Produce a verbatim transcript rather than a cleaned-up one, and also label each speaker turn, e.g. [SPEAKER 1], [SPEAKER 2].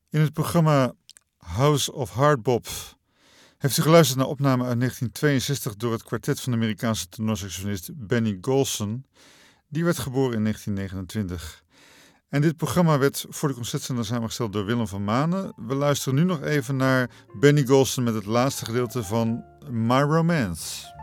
[SPEAKER 1] In het programma House of Hardbop heeft u geluisterd naar opname uit negentien tweeënzestig door het kwartet van de Amerikaanse tenorsaxofonist Benny Golson. Die werd geboren in negentien negenentwintig. En dit programma werd voor de concertzender samengesteld door Willem van Manen. We luisteren nu nog even naar Benny Golson met het laatste gedeelte van My Romance.